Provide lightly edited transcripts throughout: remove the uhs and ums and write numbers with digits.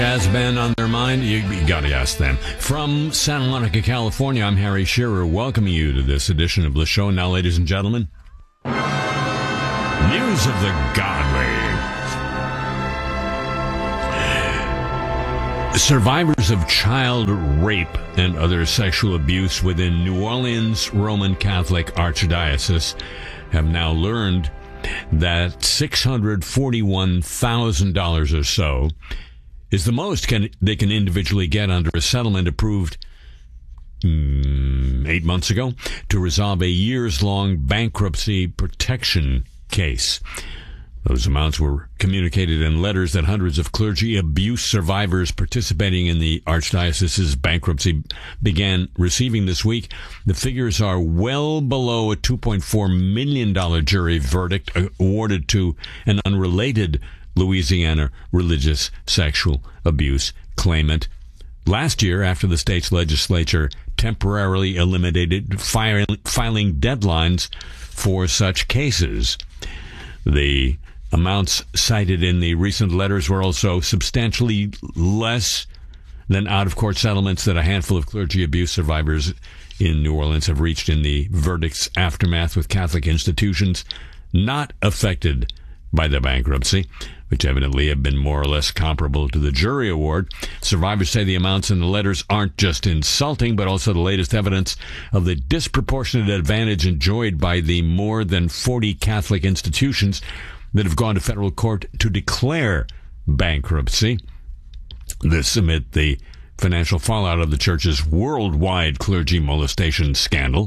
Has been on their mind? You got to ask them. From Santa Monica, California, I'm Harry Shearer, welcoming you to this edition of the show. Now, ladies and gentlemen, news of the godly. Survivors of child rape and other sexual abuse within New Orleans Roman Catholic Archdiocese have now learned that $641,000 or so is the most they can individually get under a settlement approved 8 months ago to resolve a years-long bankruptcy protection case. Those amounts were communicated in letters that hundreds of clergy abuse survivors participating in the Archdiocese's bankruptcy began receiving this week. The figures are well below a $2.4 million jury verdict awarded to an unrelated Louisiana religious sexual abuse claimant last year after the state's legislature temporarily eliminated filing deadlines for such cases. The amounts cited in the recent letters were also substantially less than out-of-court settlements that a handful of clergy abuse survivors in New Orleans have reached in the verdict's aftermath with Catholic institutions not affected by the bankruptcy, which evidently have been more or less comparable to the jury award. Survivors say the amounts in the letters aren't just insulting, but also the latest evidence of the disproportionate advantage enjoyed by the more than 40 Catholic institutions that have gone to federal court to declare bankruptcy. This amid the financial fallout of the church's worldwide clergy molestation scandal.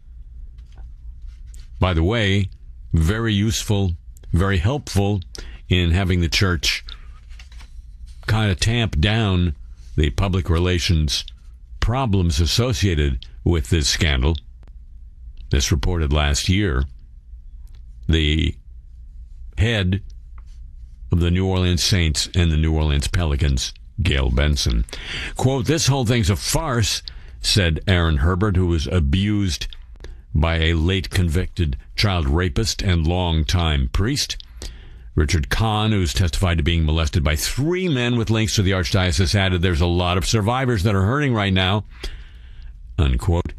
By the way, very useful, very helpful in having the church kind of tamp down the public relations problems associated with this scandal. This reported last year. The head of the New Orleans Saints and the New Orleans Pelicans, Gail Benson. Quote, "This whole thing's a farce," said Aaron Herbert, who was abused by a late convicted child rapist and longtime priest. Richard Kahn, who's testified to being molested by 3 men with links to the Archdiocese, added, "There's a lot of survivors that are hurting right now," unquote.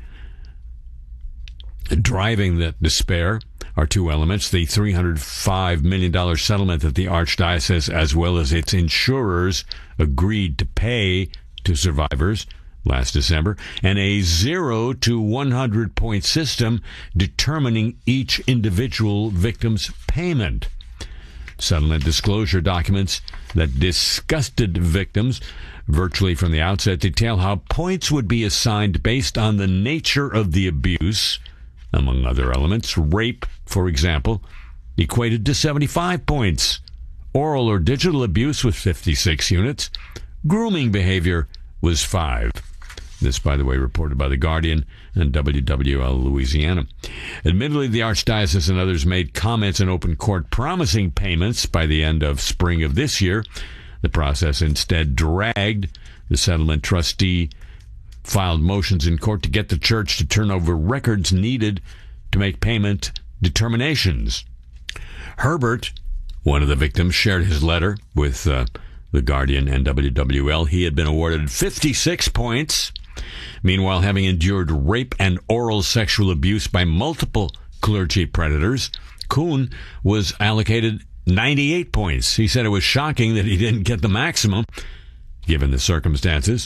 Driving that despair are 2 elements: the $305 million settlement that the Archdiocese, as well as its insurers, agreed to pay to survivors last December, and a 0 to 100 point system determining each individual victim's payment. Settlement disclosure documents that disgusted victims virtually from the outset detail how points would be assigned based on the nature of the abuse, among other elements. Rape, for example, equated to 75 points. Oral or digital abuse was 56 units. Grooming behavior was 5. This, by the way, reported by The Guardian and WWL Louisiana. Admittedly, the Archdiocese and others made comments in open court promising payments by the end of spring of this year. The process instead dragged. The settlement trustee filed motions in court to get the church to turn over records needed to make payment determinations. Herbert, one of the victims, shared his letter with The Guardian and WWL. He had been awarded 56 points. Meanwhile, having endured rape and oral sexual abuse by multiple clergy predators, Kuhn was allocated 98 points. He said it was shocking that he didn't get the maximum, given the circumstances.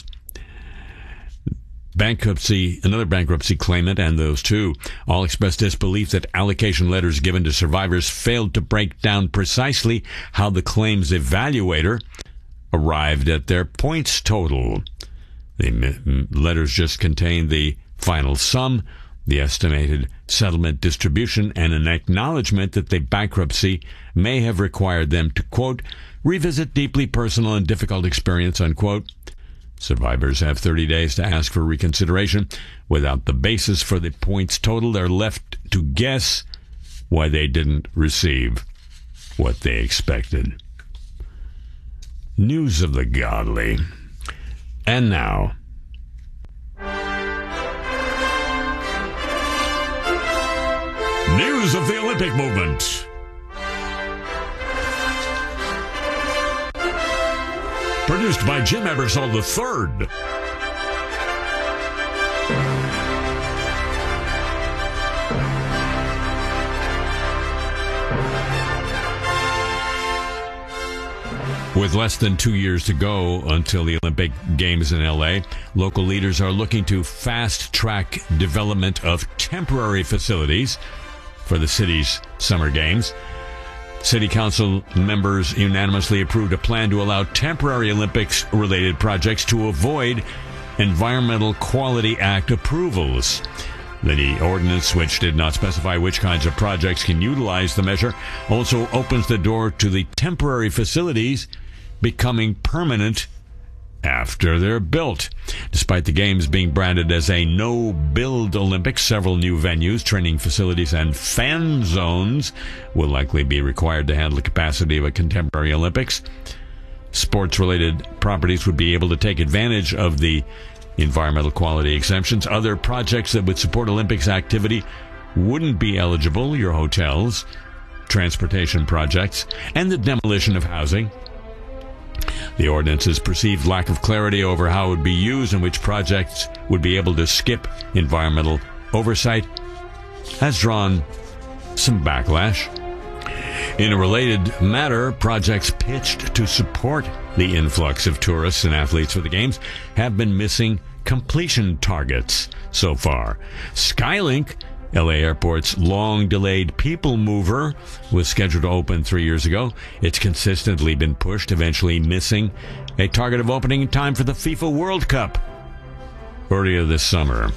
Another bankruptcy claimant, and those 2 all expressed disbelief that allocation letters given to survivors failed to break down precisely how the claims evaluator arrived at their points total. The letters just contained the final sum, the estimated settlement distribution, and an acknowledgement that the bankruptcy may have required them to, quote, revisit deeply personal and difficult experience, unquote. Survivors have 30 days to ask for reconsideration. Without the basis for the points total, they're left to guess why they didn't receive what they expected. News of the godly. And now, news of the Olympic movement. Produced by Jim Ebersol III. With less than 2 years to go until the Olympic Games in LA, local leaders are looking to fast-track development of temporary facilities for the city's summer games. City Council members unanimously approved a plan to allow temporary Olympics-related projects to avoid Environmental Quality Act approvals. The ordinance, which did not specify which kinds of projects can utilize the measure, also opens the door to the temporary facilities becoming permanent after they're built. Despite the Games being branded as a no-build Olympics, several new venues, training facilities, and fan zones will likely be required to handle the capacity of a contemporary Olympics. Sports-related properties would be able to take advantage of the environmental quality exemptions. Other projects that would support Olympics activity wouldn't be eligible: your hotels, transportation projects, and the demolition of housing. The ordinance's perceived lack of clarity over how it would be used and which projects would be able to skip environmental oversight has drawn some backlash. In a related matter, projects pitched to support the influx of tourists and athletes for the Games have been missing completion targets so far. Skylink, LA Airport's long-delayed people mover, was scheduled to open 3 years ago. It's consistently been pushed, eventually missing a target of opening in time for the FIFA World Cup earlier this summer.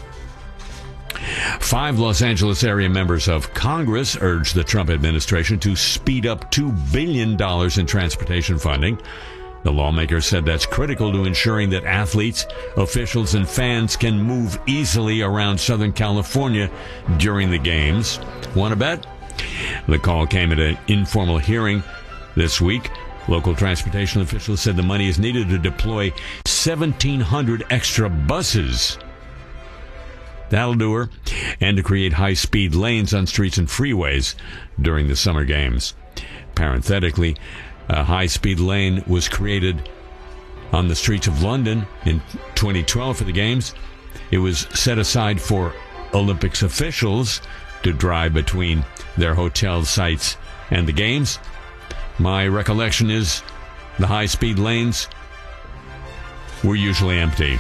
5 Los Angeles area members of Congress urged the Trump administration to speed up $2 billion in transportation funding. The lawmakers said that's critical to ensuring that athletes, officials, and fans can move easily around Southern California during the Games. Want to bet? The call came at an informal hearing this week. Local transportation officials said the money is needed to deploy 1,700 extra buses. That'll do her. And to create high-speed lanes on streets and freeways during the Summer Games. Parenthetically, a high-speed lane was created on the streets of London in 2012 for the Games. It was set aside for Olympics officials to drive between their hotel sites and the Games. My recollection is the high-speed lanes were usually empty.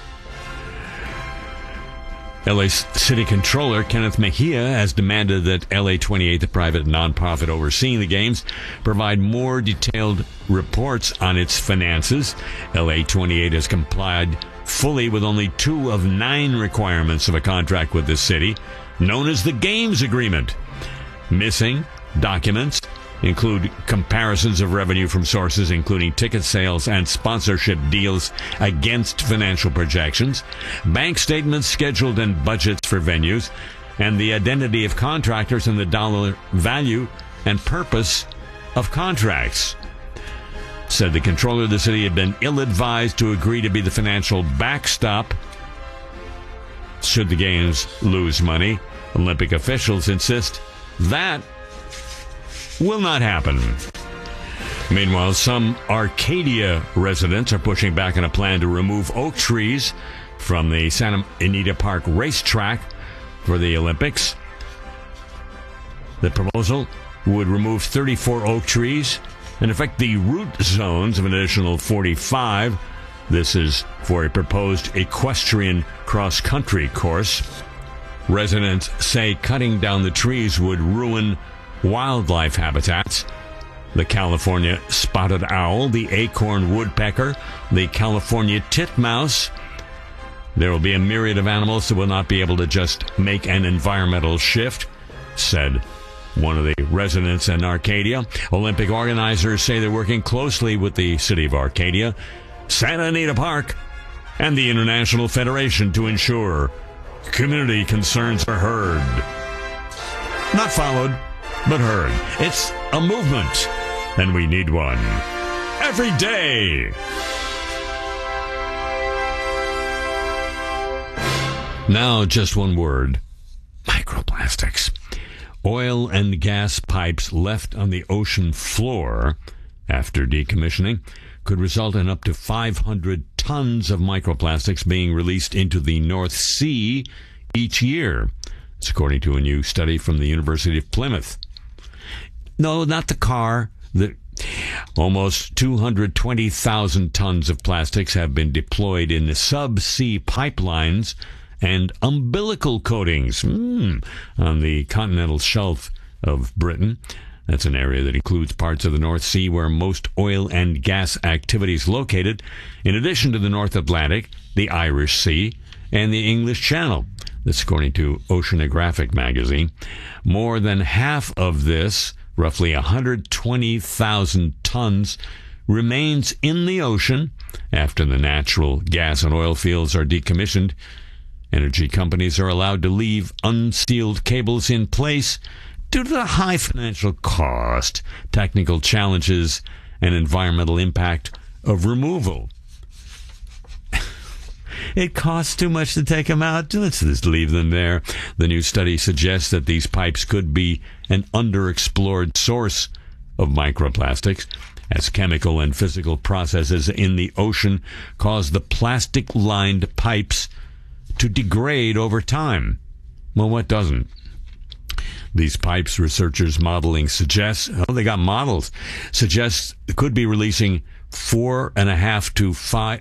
LA's City Controller Kenneth Mejia has demanded that LA 28, the private nonprofit overseeing the Games, provide more detailed reports on its finances. LA 28 has complied fully with only 2 of 9 requirements of a contract with the city, known as the Games Agreement. Missing documents include comparisons of revenue from sources including ticket sales and sponsorship deals against financial projections, bank statements, scheduled and budgets for venues, and the identity of contractors and the dollar value and purpose of contracts. Said the controller, the city had been ill-advised to agree to be the financial backstop should the Games lose money. Olympic officials insist that will not happen. Meanwhile, some Arcadia residents are pushing back on a plan to remove oak trees from the Santa Anita Park racetrack for the Olympics. The proposal would remove 34 oak trees and affect the root zones of an additional 45. This is for a proposed equestrian cross-country course. Residents say cutting down the trees would ruin wildlife habitats. The California spotted owl, the acorn woodpecker, the California titmouse. There will be a myriad of animals that will not be able to just make an environmental shift, said one of the residents in Arcadia. Olympic organizers say they're working closely with the city of Arcadia, Santa Anita Park, and the International Federation to ensure community concerns are heard. Not followed, but heard. It's a movement, and we need one every day. Now, just one word: microplastics. Oil and gas pipes left on the ocean floor after decommissioning could result in up to 500 tons of microplastics being released into the North Sea each year. It's according to a new study from the University of Plymouth. No, not the car. Almost 220,000 tons of plastics have been deployed in the subsea pipelines and umbilical coatings on the continental shelf of Britain. That's an area that includes parts of the North Sea where most oil and gas activity is located, in addition to the North Atlantic, the Irish Sea, and the English Channel. That's according to Oceanographic magazine. More than half of this, roughly 120,000 tons, remains in the ocean after the natural gas and oil fields are decommissioned. Energy companies are allowed to leave unsealed cables in place due to the high financial cost, technical challenges, and environmental impact of removal. It costs too much to take them out. Let's just leave them there. The new study suggests that these pipes could be an underexplored source of microplastics, as chemical and physical processes in the ocean cause the plastic-lined pipes to degrade over time. Well, what doesn't? These pipes, researchers modeling suggests, they got models, suggests it could be releasing 4.5 to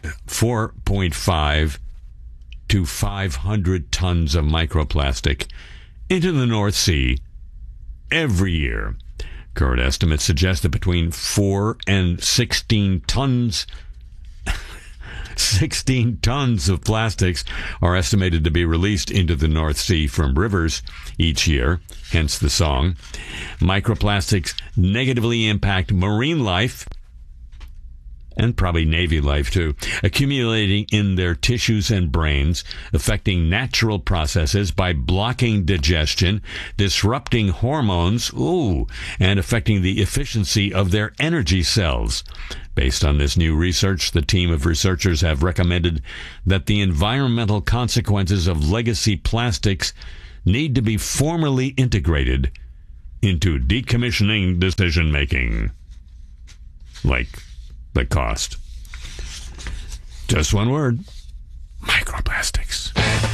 4.5 to 500 tons of microplastic into the North Sea every year. Current estimates suggest that between 4 and 16 tons 16 tons of plastics are estimated to be released into the North Sea from rivers each year, hence the song. Microplastics negatively impact marine life, and probably Navy life too, accumulating in their tissues and brains, affecting natural processes by blocking digestion, disrupting hormones, and affecting the efficiency of their energy cells. Based on this new research, the team of researchers have recommended that the environmental consequences of legacy plastics need to be formally integrated into decommissioning decision-making. Like the cost. Just one word: microplastics.